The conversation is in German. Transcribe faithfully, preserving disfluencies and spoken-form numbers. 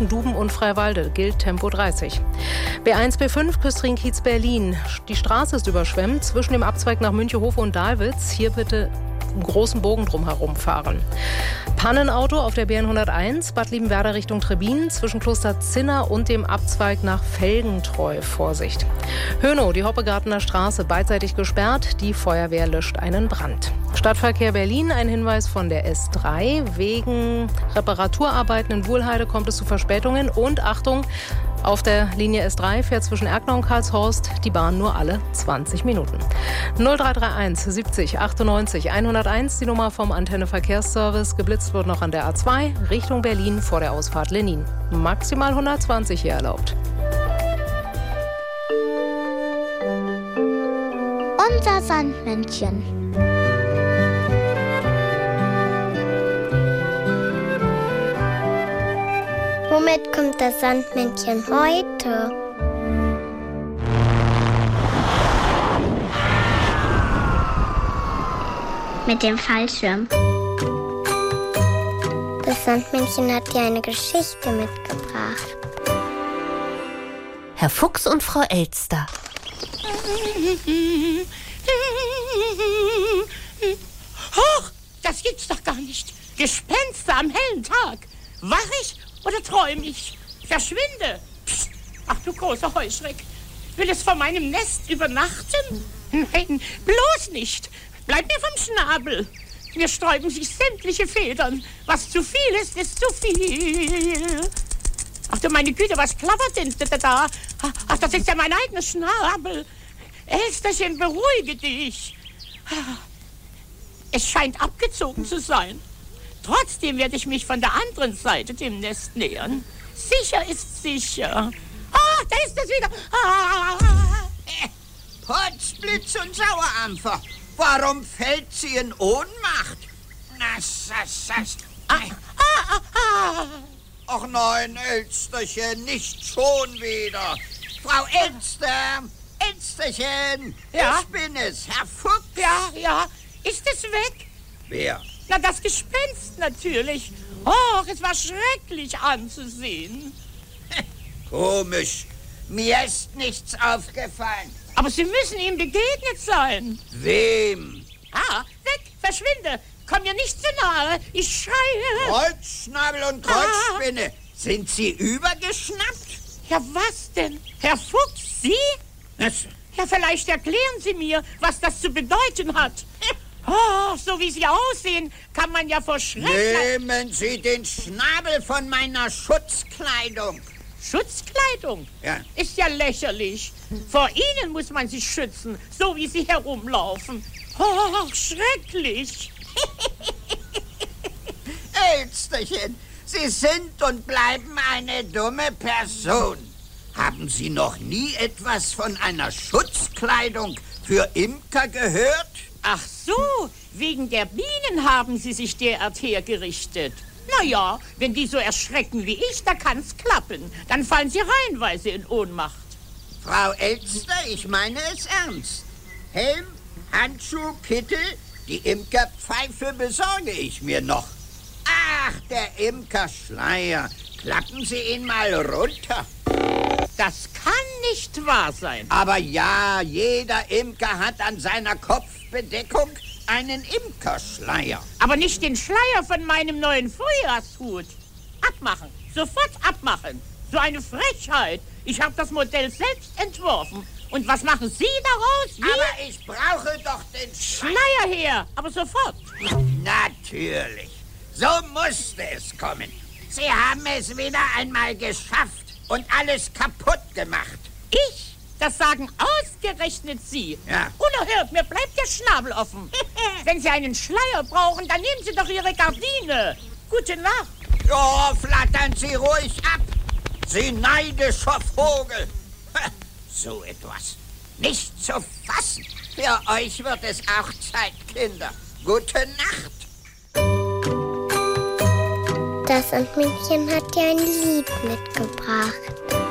zwischen Duben und Freiwalde gilt Tempo dreißig. B eins, B fünf, Küstrin-Kiez Berlin. Die Straße ist überschwemmt zwischen dem Abzweig nach Münchehof und Dahlwitz. Hier bitte einen großen Bogen drum herum fahren. Pannenauto auf der B N hunderteins, Bad Liebenwerda Richtung Trebin, zwischen Kloster Zinner und dem Abzweig nach Felgentreu. Vorsicht. Hönow, die Hoppegartener Straße, beidseitig gesperrt. Die Feuerwehr löscht einen Brand. Stadtverkehr Berlin, ein Hinweis von der S drei. Wegen Reparaturarbeiten in Wuhlheide kommt es zu Verspätungen. Und Achtung, auf der Linie S drei fährt zwischen Erkner und Karlshorst die Bahn nur alle zwanzig Minuten. null drei drei eins siebzig achtundneunzig hunderteins, die Nummer vom Antenne Verkehrsservice. Geblitzt wird noch an der A zwei Richtung Berlin vor der Ausfahrt Lenin. Maximal hundertzwanzig hier erlaubt. Unser Sandmännchen. Womit kommt das Sandmännchen heute? Mit dem Fallschirm. Das Sandmännchen hat dir eine Geschichte mitgebracht. Herr Fuchs und Frau Elster. Hoch, das gibt's doch gar nicht. Gespenster am hellen Tag. Wach ich oder träume ich? Verschwinde. Psst. Ach du großer Heuschreck. Will es vor meinem Nest übernachten? Nein, bloß nicht. Bleib mir vom Schnabel. Mir sträuben sich sämtliche Federn. Was zu viel ist, ist zu viel. Ach du meine Güte, was klappert denn da? Ach, das ist ja mein eigener Schnabel. Elsterchen, beruhige dich. Es scheint abgezogen zu sein. Trotzdem werde ich mich von der anderen Seite dem Nest nähern. Sicher ist sicher. Ah, da ist es wieder. Ah. Potzblitz und Sauerampfer. Warum fällt sie in Ohnmacht? Na, sass, sass. Ah, ah, ah. Ach nein, Elsterchen, nicht schon wieder. Frau Elster, Elsterchen, ja? Ich bin es, Herr Fuchs. Ja, ja. Ist es weg? Wer? Na, das Gespenst natürlich. Och, es war schrecklich anzusehen. Komisch. Mir ist nichts aufgefallen. Aber Sie müssen ihm begegnet sein. Wem? Ah, weg, verschwinde. Komm mir nicht zu nahe. Ich schreie. Kreuzschnabel und Kreuzspinne. Ah. Sind Sie übergeschnappt? Ja, was denn? Herr Fuchs, Sie? Was? Ja, vielleicht erklären Sie mir, was das zu bedeuten hat. Oh, so wie Sie aussehen, kann man ja vor Schreck... Nehmen Sie den Schnabel von meiner Schutzkleidung. Schutzkleidung? Ja. Ist ja lächerlich. Vor Ihnen muss man sich schützen, so wie Sie herumlaufen. Oh, schrecklich. Elsterchen, Sie sind und bleiben eine dumme Person. Haben Sie noch nie etwas von einer Schutzkleidung für Imker gehört? Ach so, wegen der Bienen haben Sie sich derart hergerichtet. Na ja, wenn die so erschrecken wie ich, da kann's klappen. Dann fallen Sie reihenweise in Ohnmacht. Frau Elster, ich meine es ernst. Helm, Handschuh, Kittel, die Imkerpfeife besorge ich mir noch. Ach, der Imkerschleier. Klappen Sie ihn mal runter. Das kann nicht wahr sein. Aber ja, jeder Imker hat an seiner Kopfbedeckung einen Imkerschleier. Aber nicht den Schleier von meinem neuen Frühjahrshut. Abmachen, sofort abmachen. So eine Frechheit. Ich habe das Modell selbst entworfen. Und was machen Sie daraus? Wie? Aber ich brauche doch den Schleier. Schleier her, aber sofort. Natürlich. So musste es kommen. Sie haben es wieder einmal geschafft und alles kaputt gemacht. Ich? Das sagen ausgerechnet Sie. Ja. Unerhört, mir bleibt der Schnabel offen. Wenn Sie einen Schleier brauchen, dann nehmen Sie doch Ihre Gardine. Gute Nacht. Oh, flattern Sie ruhig ab. Sie neidischer Vogel. So etwas. Nicht zu fassen. Für euch wird es auch Zeit, Kinder. Gute Nacht. Das Sandmännchen hat dir ein Lied mitgebracht.